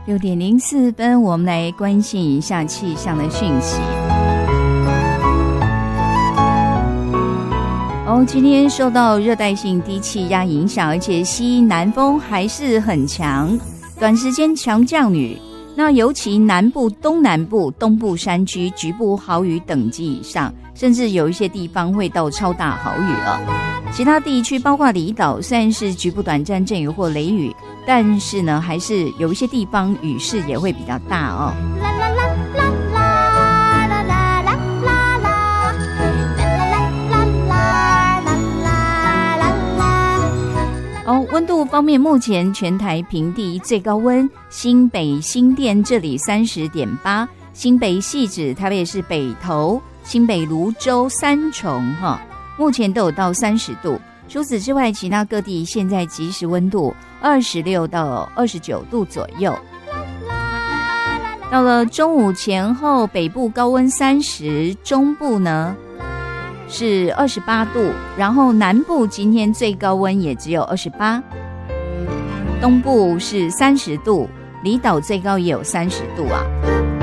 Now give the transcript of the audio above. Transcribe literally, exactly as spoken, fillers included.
六点零四分，我们来关心一下气象的讯息。哦，今天受到热带性低气压影响，而且西南风还是很强，短时间强降雨。那尤其南部、东南部、东部山区局部豪雨等级以上，甚至有一些地方会到超大豪雨了。其他地区包括离岛，虽然是局部短暂阵雨或雷雨，但是呢，还是有一些地方雨势也会比较大哦。哦，温度方面，目前全台平地最高温，新北新店这里 三十点八， 新北汐止、台北市北投、新北芦洲、三重哈，目前都有到三十度。除此之外，其他各地现在即时温度二十六到二十九度左右。到了中午前后，北部高温三十，中部呢是二十八度，然后南部今天最高温也只有二十八，东部是三十度，离岛最高也有三十度啊。